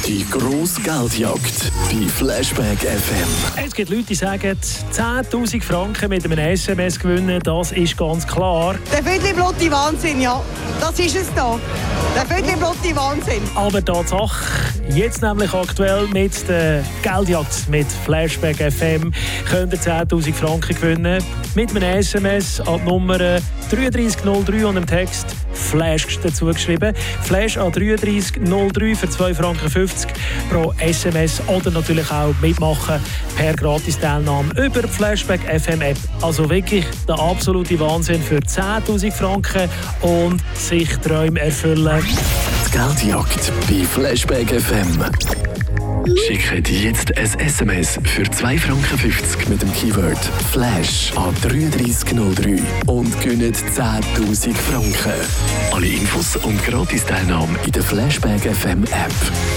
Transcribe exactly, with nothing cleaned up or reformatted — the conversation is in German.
Die grosse Geldjagd bei Flashback F M. Es gibt Leute, die sagen, zehntausend Franken mit einem S M S gewinnen, das ist ganz klar. Der Viertelblotte Wahnsinn, ja. Das ist es da. Der Viertelblotte Wahnsinn. Aber Tatsache, jetzt nämlich aktuell mit der Geldjagd mit Flashback F M könnt ihr zehntausend Franken gewinnen. Mit einem S M S an die Nummer drei drei null drei und dem Text Flash dazu geschrieben. Flash an drei drei null drei für zwei Franken fünfzig pro S M S oder natürlich auch mitmachen per Gratis-Teilnahme über die Flashback F M App. Also wirklich der absolute Wahnsinn für zehntausend Franken und sich Träume erfüllen. Die Geldjagd bei Flashback F M. Schickt jetzt ein S M S für zwei Franken fünfzig mit dem Keyword Flash an drei drei null drei und gewinnt zehntausend Franken. Alle Infos und Gratis-Teilnahme in der Flashback F M App.